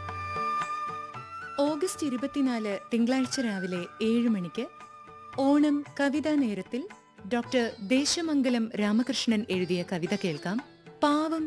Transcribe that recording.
August 24 തിങ്കളാഴ്ച രാവിലെ 7 മണിക്ക് ഓണം കവിതാ നേരത്തിൽ ഡോക്ടർ ദേശമംഗലം രാമകൃഷ്ണൻ എഴുതിയ കവിത കേൾക്കാം. പാവം